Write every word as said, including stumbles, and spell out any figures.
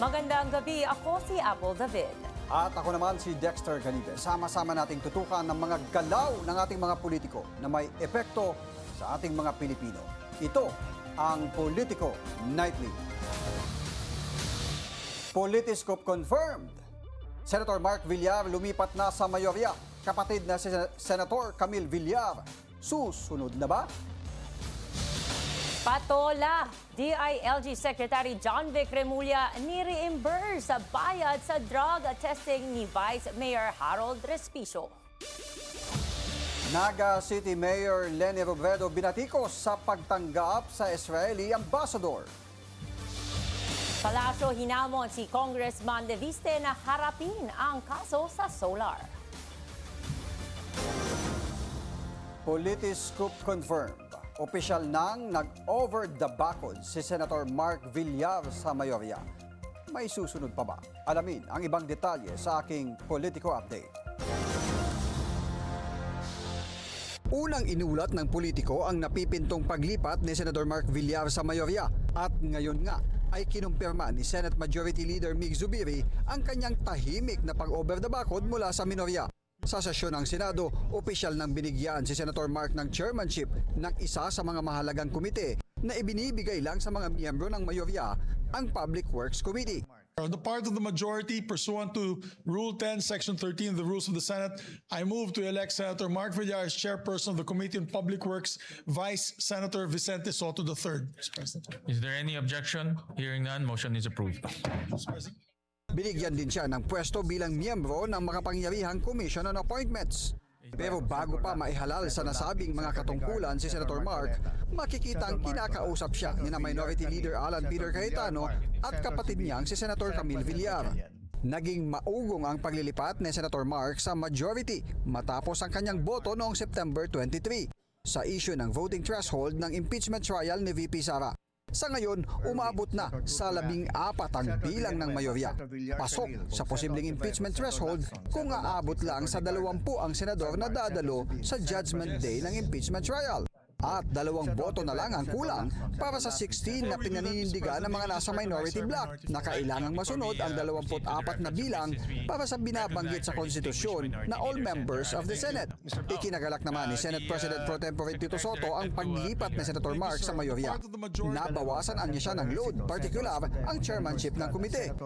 Magandang gabi, ako si Apple David. At ako naman si Dexter Ganibe. Sama-sama nating tutukan ng mga galaw ng ating mga politiko na may epekto sa ating mga Pilipino. Ito ang Politico Nightly. Politiscope confirmed. Senator Mark Villar lumipat na sa mayorya. Kapatid na si Senator Camille Villar. Susunod na ba? Patola, D I L G Secretary John Vic Remulla ni-reimburse sa bayad sa drug testing ni Vice Mayor Harold Respicio. Naga City Mayor Leni Robredo binatikos sa pagtanggap sa Israeli ambassador. Palasyo hinamon si Congressman De Viste na harapin ang kaso sa Solar. Politiscope confirmed. Opisyal nang nag-over the bakod si Senator Mark Villar sa mayorya. May susunod pa ba? Alamin ang ibang detalye sa aking Politico Update. Unang inulat ng Politico ang napipintong paglipat ni Senator Mark Villar sa mayorya at ngayon nga ay kinumpirma ni Senate Majority Leader Mig Zubiri ang kanyang tahimik na pag-over the bakod mula sa minorya. Sa sesyon ng Senado, opisyal nang binigyan si Senator Mark ng chairmanship ng isa sa mga mahalagang komite na ibinibigay lang sa mga miyembro ng mayorya, ang Public Works Committee. On the part of the majority, pursuant to Rule ten, Section thirteen of the Rules of the Senate, I move to elect Senator Mark Villar as chairperson of the Committee on Public Works, Vice Senator Vicente Soto the third. Is there any objection? Hearing none, motion is approved. Binigyan din siya ng pwesto bilang miyembro ng makapangyarihang Commission on Appointments. Pero bago pa maihalal sa nasabing mga katungkulan si Senator Mark, makikitang kinakausap siya ni na Minority Leader Alan Peter Cayetano at kapatid niyang si Senator Camille Villar. Naging maugong ang paglilipat ni Senator Mark sa majority matapos ang kanyang boto noong September twenty-three sa issue ng voting threshold ng impeachment trial ni V P Sara. Sa ngayon, umabot na sa labing apat ang bilang ng mayorya. Pasok sa posibleng impeachment threshold kung aabot lang sa dalawampu ang senador na dadalo sa judgment day ng impeachment trial. At dalawang boto na lang ang kulang para sa sixteen na pinaninindigan ng mga nasa minority bloc na kailangang masunod ang dalawampu't apat na bilang para sa binabanggit sa konstitusyon na all members of the Senate. Ikinagalak naman ni Senate President Pro Tempore Tito Soto ang paglipat ni Senator Mark sa mayorya. Nabawasan anya siya ng load, partikular ang chairmanship ng komite.